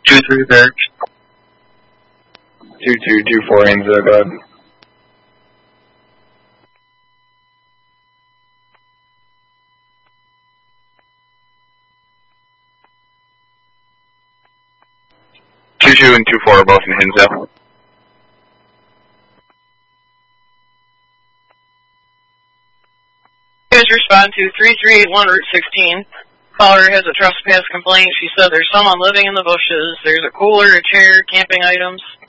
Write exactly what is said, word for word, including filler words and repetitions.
two three Barracks. two two two four Ainsville, go ahead. two two and two four are both in Hinsdale. Please respond to three three eight one Route sixteen. Caller has a trespass complaint. She said there's someone living in the bushes. There's a cooler, a chair, camping items.